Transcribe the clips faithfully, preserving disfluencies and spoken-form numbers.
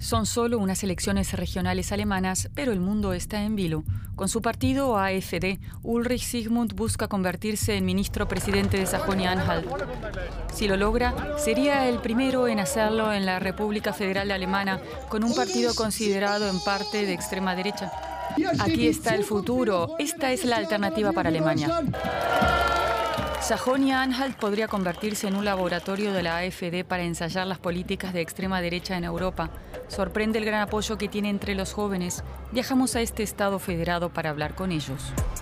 Son solo unas elecciones regionales alemanas, pero el mundo está en vilo. Con su partido A F D, Ulrich Sigmund busca convertirse en ministro presidente de Sajonia-Anhalt. Si lo logra, sería el primero en hacerlo en la República Federal Alemana, con un partido considerado en parte de extrema derecha. Aquí está el futuro. Esta es la alternativa para Alemania. Sajonia-Anhalt podría convertirse en un laboratorio de la A F D para ensayar las políticas de extrema derecha en Europa. Sorprende el gran apoyo que tiene entre los jóvenes. Viajamos a este estado federado para hablar con ellos.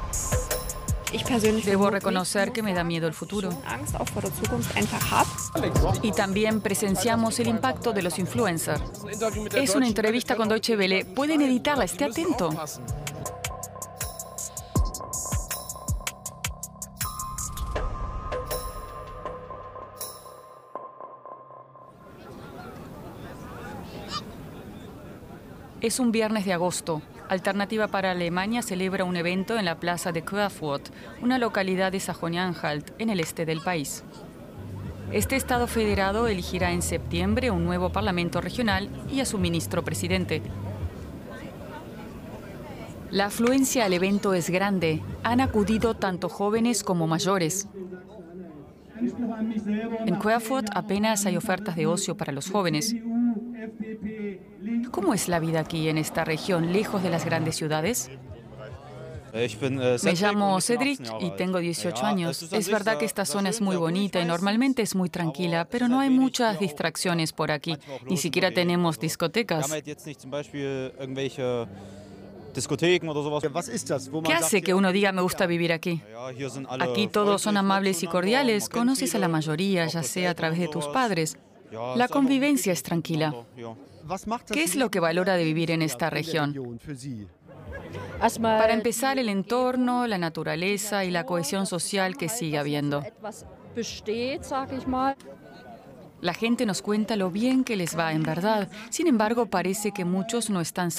Debo reconocer que me da miedo el futuro. Y también presenciamos el impacto de los influencers. Es una entrevista con Deutsche Welle. Pueden editarla, esté atento. Es un viernes de agosto. Alternativa para Alemania celebra un evento en la plaza de Querfurt, una localidad de Sajonia-Anhalt, en el este del país. Este estado federado elegirá en septiembre un nuevo parlamento regional y a su ministro presidente. La afluencia al evento es grande. Han acudido tanto jóvenes como mayores. En Querfurt apenas hay ofertas de ocio para los jóvenes. ¿Cómo es la vida aquí en esta región, lejos de las grandes ciudades? Me llamo Cedric y tengo dieciocho años. Es verdad que esta zona es muy bonita y normalmente es muy tranquila, pero no hay muchas distracciones por aquí. Ni siquiera tenemos discotecas. ¿Qué hace que uno diga me gusta vivir aquí? Aquí todos son amables y cordiales. Conoces a la mayoría, ya sea a través de tus padres. La convivencia es tranquila. ¿Qué es lo que valora de vivir en esta región? Para empezar, el entorno, la naturaleza y la cohesión social que sigue habiendo. La gente nos cuenta lo bien que les va en verdad. Sin embargo, parece que muchos no están